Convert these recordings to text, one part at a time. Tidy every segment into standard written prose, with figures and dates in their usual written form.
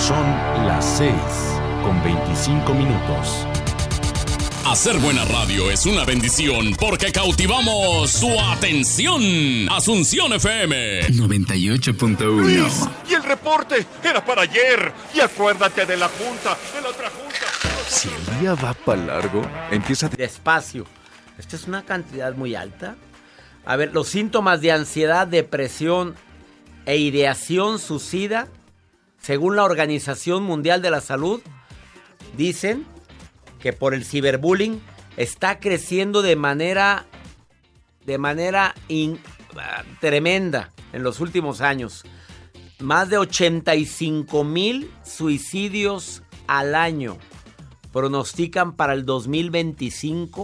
Son las 6:25. Hacer buena radio es una bendición porque cautivamos su atención. Asunción FM 98.1. Luis, y el reporte era para ayer. Y acuérdate de la junta, de la otra junta. Si el día va para largo, empieza despacio. Esta es una cantidad muy alta. A ver, los síntomas de ansiedad, depresión e ideación suicida, según la Organización Mundial de la Salud, dicen que por el ciberbullying está creciendo de manera tremenda en los últimos años. Más de 85,000 suicidios al año pronostican para el 2025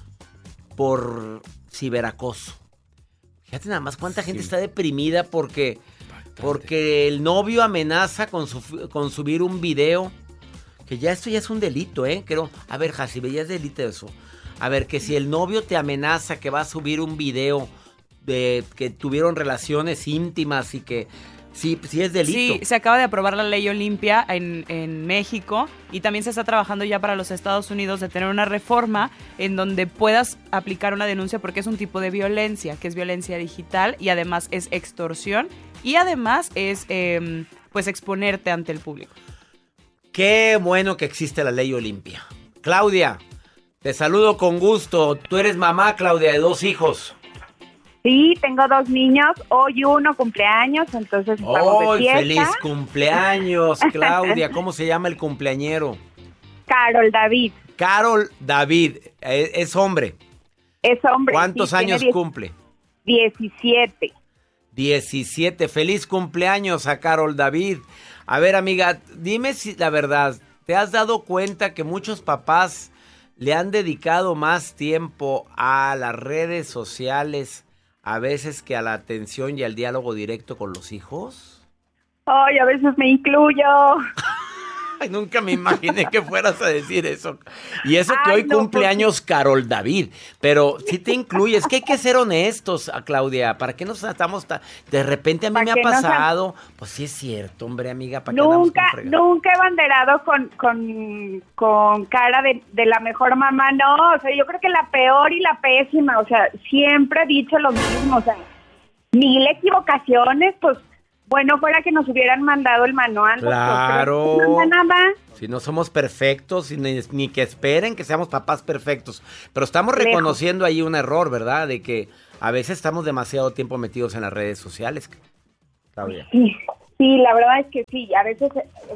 por ciberacoso. Fíjate nada más cuánta gente está deprimida porque el novio amenaza con subir un video. Que ya esto ya es un delito, ¿eh? Creo. A ver, Jacibe, ya es delito eso. A ver, que si el novio te amenaza que va a subir un video de que tuvieron relaciones íntimas y que sí es delito. Sí, se acaba de aprobar la ley Olimpia en México y también se está trabajando ya para los Estados Unidos de tener una reforma en donde puedas aplicar una denuncia porque es un tipo de violencia, que es violencia digital y además es extorsión y además es pues exponerte ante el público. Qué bueno que existe la ley Olimpia. Claudia, te saludo con gusto. Tú eres mamá, Claudia, de 2 hijos. Sí, tengo 2 niños. Hoy uno cumpleaños, entonces estamos de fiesta. ¡Feliz cumpleaños, Claudia! ¿Cómo se llama el cumpleañero? Carol David. Carol David. ¿Es hombre? Es hombre. ¿Cuántos años cumple? 17. 17. ¡Feliz cumpleaños a Carol David! A ver, amiga, dime si la verdad, ¿te has dado cuenta que muchos papás le han dedicado más tiempo a las redes sociales a veces que a la atención y al diálogo directo con los hijos? Ay, a veces me incluyo. Ay, nunca me imaginé que fueras a decir eso. Y eso que hoy cumpleaños Carol David. Pero sí te incluyes. Que hay que ser honestos, Claudia. ¿Para qué nos estamos de repente a mí me ha pasado? Pues sí es cierto, hombre, amiga. ¿Para nunca he banderado con cara de la mejor mamá. No, o sea, yo creo que la peor y la pésima. O sea, siempre he dicho lo mismo. O sea, 1000 equivocaciones, pues. Bueno, fuera que nos hubieran mandado el manual. Claro. No nada. Si no somos perfectos, ni que esperen que seamos papás perfectos. Pero estamos reconociendo ahí un error, ¿verdad? De que a veces estamos demasiado tiempo metidos en las redes sociales, Claudia. Sí, la verdad es que sí. A veces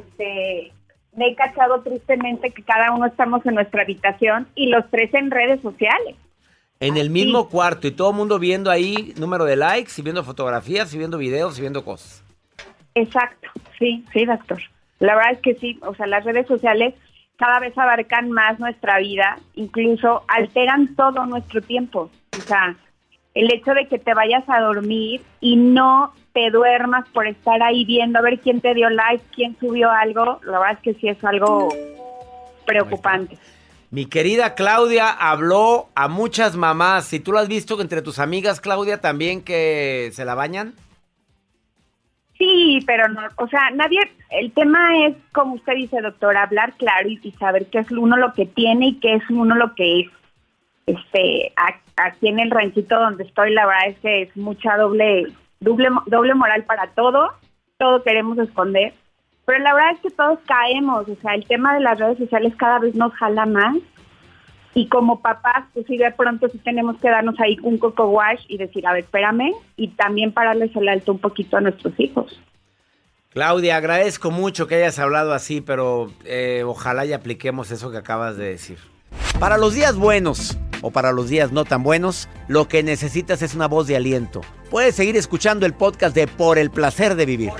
me he cachado tristemente que cada uno estamos en nuestra habitación y los 3 en redes sociales. En el mismo cuarto y todo el mundo viendo ahí número de likes y viendo fotografías y viendo videos y viendo cosas. Exacto, sí, doctor. La verdad es que sí, o sea, las redes sociales cada vez abarcan más nuestra vida, incluso alteran todo nuestro tiempo. O sea, el hecho de que te vayas a dormir y no te duermas por estar ahí viendo a ver quién te dio like, quién subió algo, la verdad es que sí es algo preocupante. Mi querida Claudia habló a muchas mamás. ¿Y tú lo has visto entre tus amigas, Claudia, también que se la bañan? Sí, pero no, o sea, nadie, el tema es, como usted dice, doctor, hablar claro y saber qué es uno lo que tiene y qué es uno lo que es. Aquí en el ranchito donde estoy, la verdad es que es mucha doble moral para todo queremos esconder, pero la verdad es que todos caemos, o sea, el tema de las redes sociales cada vez nos jala más. Y como papás, pues sí, de pronto sí tenemos que darnos ahí un coco wash y decir, a ver, espérame, y también pararles el alto un poquito a nuestros hijos. Claudia, agradezco mucho que hayas hablado así, pero ojalá y apliquemos eso que acabas de decir. Para los días buenos o para los días no tan buenos, lo que necesitas es una voz de aliento. Puedes seguir escuchando el podcast de Por el Placer de Vivir.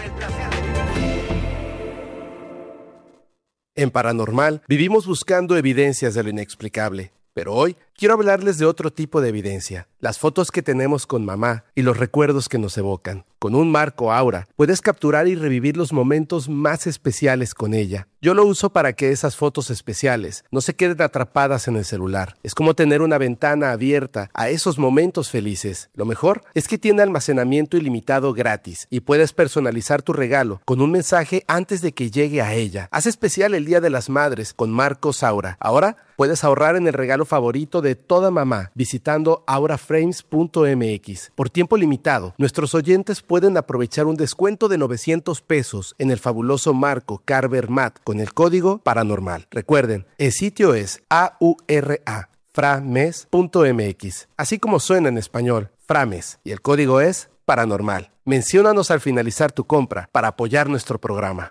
En Paranormal, vivimos buscando evidencias de lo inexplicable. Pero hoy quiero hablarles de otro tipo de evidencia, las fotos que tenemos con mamá y los recuerdos que nos evocan. Con un marco Aura, puedes capturar y revivir los momentos más especiales con ella. Yo lo uso para que esas fotos especiales no se queden atrapadas en el celular. Es como tener una ventana abierta a esos momentos felices. Lo mejor es que tiene almacenamiento ilimitado gratis y puedes personalizar tu regalo con un mensaje antes de que llegue a ella. Haz especial el Día de las Madres con Marcos Aura. Ahora puedes ahorrar en el regalo favorito de toda mamá visitando auraframes.mx. Por tiempo limitado, nuestros oyentes pueden aprovechar un descuento de $900 en el fabuloso marco Carver Mat con el código paranormal. Recuerden, el sitio es frames.mx, así como suena en español, Frames, y el código es paranormal. Menciónanos al finalizar tu compra para apoyar nuestro programa.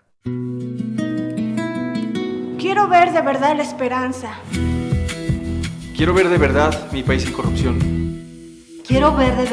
Quiero ver de verdad la esperanza. Quiero ver de verdad mi país sin corrupción. Quiero ver de